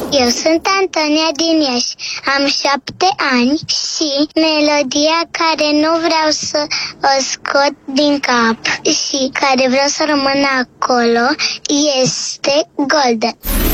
Eu sunt Antonia din Iași, am 7 ani și melodia care nu vreau să o scot din cap și care vreau să rămână acolo este Golden.